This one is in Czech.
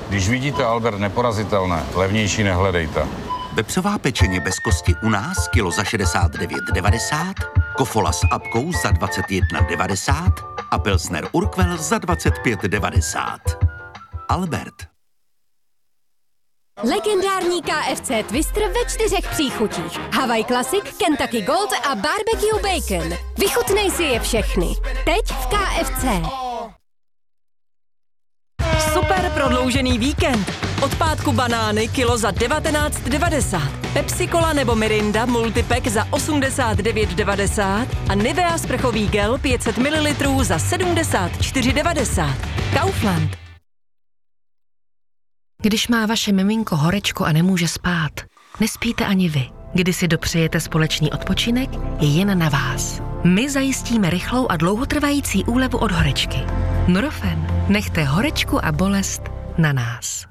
Když vidíte Albert neporazitelné, levnější nehledejte. Vepřová pečeně bez kosti u nás kilo za 69,90, kofola s apkou za 21,90 a pilsner Urquell za 25,90. Albert. Legendární KFC Twister ve 4 příchutích. Hawaii Classic, Kentucky Gold a Barbecue Bacon. Vychutnej si je všechny. Teď v KFC. Super prodloužený víkend. Od pátku banány kilo za 19,90. Pepsi Cola nebo Mirinda multipack za 89,90 a Nivea sprchový gel 500 ml za 74,90. Kaufland. Když má vaše miminko horečku a nemůže spát, nespíte ani vy. Když si dopřejete společný odpočinek, je jen na vás. My zajistíme rychlou a dlouhotrvající úlevu od horečky. Nurofen. Nechte horečku a bolest na nás.